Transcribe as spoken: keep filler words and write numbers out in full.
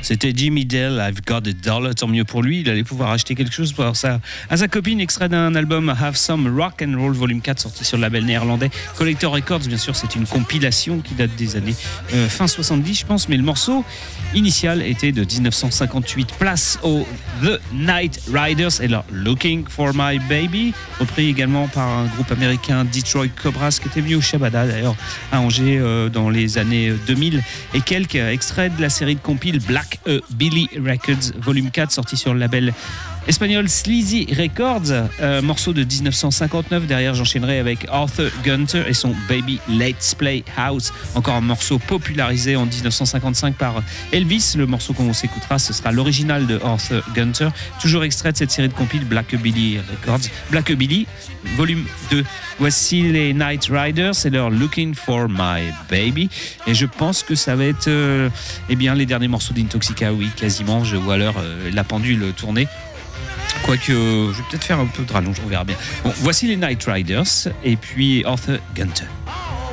C'était Jimmy Dale, I've Got a Dollar. Tant mieux pour lui, il allait pouvoir acheter quelque chose pour ça à sa copine. Extrait d'un album Have Some Rock and Roll Volume quatre, sorti sur le label néerlandais Collector Records. Bien sûr, c'est une compilation qui date des années euh, fin soixante-dix, je pense, mais le morceau initial était de dix-neuf cent cinquante-huit. Place au The Night Riders et leur Looking for My Baby, repris également par un groupe américain, Detroit Cobras, qui était venu au Shabada d'ailleurs à Angers euh, dans les années deux mille et quelques extraits de la série de compil Black A Billy Records Volume quatre, sorti sur le label espagnol Sleazy Records, euh, morceau de dix-neuf cent cinquante-neuf. Derrière, j'enchaînerai avec Arthur Gunter et son Baby Let's Play House, encore un morceau popularisé en dix-neuf cent cinquante-cinq par Elvis. Le morceau qu'on s'écoutera, ce sera l'original de Arthur Gunter, toujours extrait de cette série de compil Black A Billy Records, Black A Billy volume deux. Voici les Night Riders et leur Looking for My Baby, et je pense que ça va être euh, eh bien, les derniers morceaux d'Intoxica. Oui, quasiment, je vois l'heure, euh, la pendule tourner. Quoique, je vais peut-être faire un peu de rallonge, on verra bien. Bon, voici les Night Riders et puis Arthur Gunter.